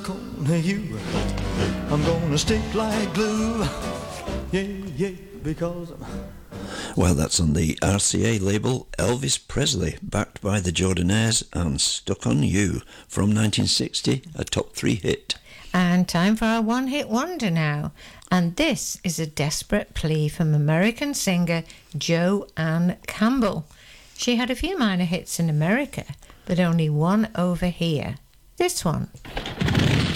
stuck on you. I'm gonna stick like glue. Yeah, yeah, because Well, that's on the RCA label, Elvis Presley, backed by the Jordanaires and Stuck on You, from 1960, a top 3 hit. And time for our one-hit wonder now. And this is a desperate plea from American singer Jo Ann Campbell. She had a few minor hits in America, but only one over here. This one.